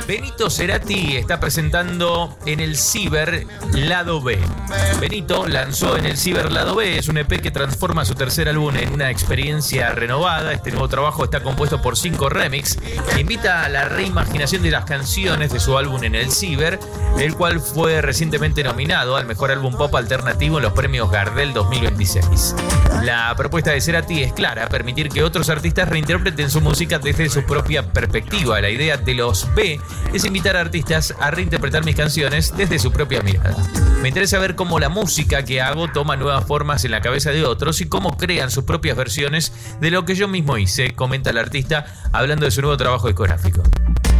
Benito Cerati está presentando en el Ciber Lado B. Benito lanzó en el Ciber Lado B, es un EP que transforma su tercer álbum en una experiencia renovada. Este nuevo trabajo está compuesto por 5 remix que invita a la reimaginación de las canciones de su álbum en el Ciber, el cual fue recientemente nominado al mejor álbum pop alternativo en los premios Gardel 2026. La propuesta de Cerati es clara: permitir que otros artistas reinterpreten su música desde su propia perspectiva. La idea de los B es invitar a artistas a reinterpretar mis canciones desde su propia mirada. Me interesa ver cómo la música que hago toma nuevas formas en la cabeza de otros y cómo crean sus propias versiones de lo que yo mismo hice, comenta el artista hablando de su nuevo trabajo discográfico.